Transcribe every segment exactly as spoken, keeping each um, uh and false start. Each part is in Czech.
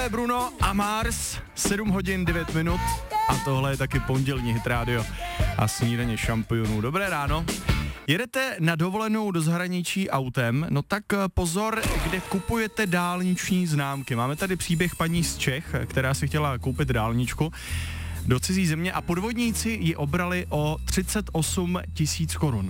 je Bruno a Mars, sedm hodin devět minut a tohle je taky pondělní Hit Radio a snídaně šampionů. Dobré ráno. Jedete na dovolenou do zahraničí autem, no tak pozor, kde kupujete dálniční známky. Máme tady příběh paní z Čech, která si chtěla koupit dálničku do cizí země a podvodníci ji obrali o třicet osm tisíc korun.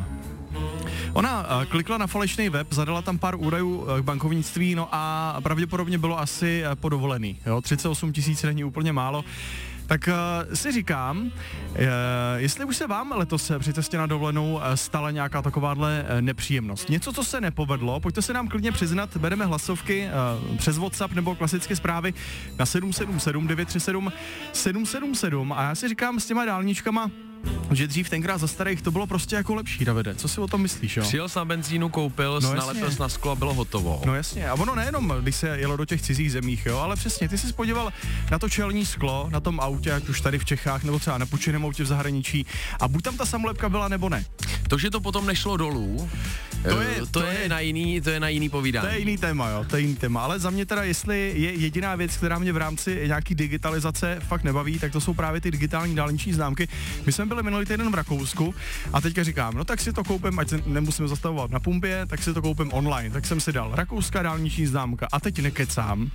Ona uh, klikla na falešný web, zadala tam pár údajů uh, k bankovnictví, no a pravděpodobně bylo asi uh, podovolený, jo, třicet osm tisíc není úplně málo. Tak uh, si říkám, uh, jestli už se vám letos při cestě na dovolenou uh, stala nějaká takováhle uh, nepříjemnost. Něco, co se nepovedlo, pojďte se nám klidně přiznat, bereme hlasovky uh, přes WhatsApp nebo klasické zprávy na sedm sedm sedm devět tři sedm sedm sedm sedm a já si říkám s těma dálničkama, že dřív tenkrát za starých to bylo prostě jako lepší, Davide. Co si o tom myslíš, jo? Přijel jsi na benzínu, koupil, no nalepil jsi na sklo a bylo hotovo. No jasně, a ono nejenom, když se jelo do těch cizích zemích, jo, ale přesně, ty jsi podíval na to čelní sklo, na tom autě, ať už tady v Čechách, nebo třeba na půjčeném autě v zahraničí, a buď tam ta samolepka byla, nebo ne. To, že to potom nešlo dolů, to je, to, to je, je na jiný, to je na jiný povídání. To je jiný téma, jo, to je jiný téma, ale za mě teda, jestli je jediná věc, která mě v rámci nějaký digitalizace fakt nebaví, tak to jsou právě ty digitální dálniční známky. My jsme byli minulý týden v Rakousku a teďka říkám, no tak si to koupím, ať se nemusím zastavovat na pumpě, tak si to koupím online. Tak jsem si dal rakouská dálniční známka a teď nekecám.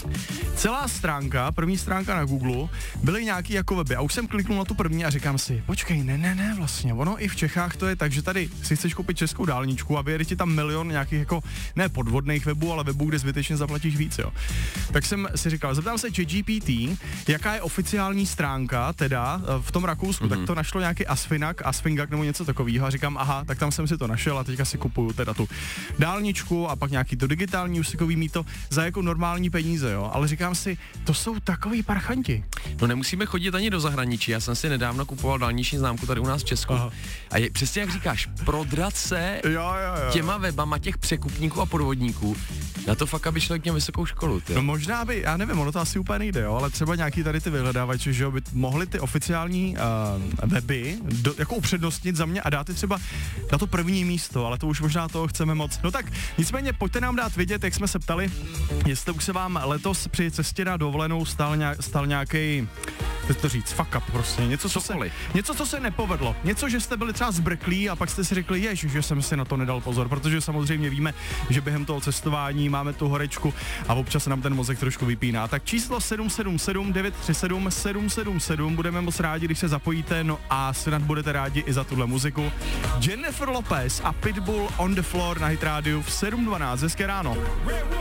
Celá stránka, první stránka na Google, byly nějaký jako weby a už jsem kliknul na tu první a říkám si, počkej, ne, ne, ne, vlastně, ono i v Čechách to je tak, že tady si chceš koupit českou dálničku a vyjede ti tam milion nějakých jako, ne podvodných webů, ale webů, kde zbytečně zaplatíš víc, jo. Tak jsem si říkal, zeptám se ChatGPT, jaká je oficiální stránka, teda v tom Rakousku, mm-hmm. tak to našlo nějaký Asfinag, Asfingak nebo něco takového a říkám, aha, tak tam jsem si to našel a teďka si kupuju teda tu dálničku a pak nějaký to digitální úsekový mýto za jako normální peníze, jo, ale říkám si, to jsou takový parchanti. No nemusíme chodit ani do zahraničí, já jsem si nedávno kupoval dálniční známku tady u nás v Česku. Aha. A je přesně jak říkáš, prodrat se jo, jo, jo. těma webama těch překupníků a podvodníků, na to fakt, aby člověk měl vysokou školu. Tě. No možná by, já nevím, ono to asi úplně nejde, jo, ale třeba nějaký tady ty vyhledávači, že jo, by mohli ty oficiální uh, weby do, jako upřednostnit za mě a dát je třeba na to první místo, ale to už možná toho chceme moc. No tak nicméně pojďte nám dát vědět, jak jsme se ptali, jestli už se vám letos při cestě na dovolenou stal, nějak, stal nějaký, teď to říct, fuck up prostě, něco co, se, něco, co se nepovedlo, něco, že jste byli třeba zbrklí a pak jste si řekli, ježiš, že jsem si na to nedal pozor, protože samozřejmě víme, že během toho cestování máme tu horečku a občas nám ten mozek trošku vypíná. Tak číslo sedm sedm sedm devět tři sedm sedm sedm sedm, budeme moc rádi, když se zapojíte, no a snad budete rádi i za tuhle muziku. Jennifer Lopez a Pitbull On The Floor na Hit Radio v sedm dvanáct, hezké ráno.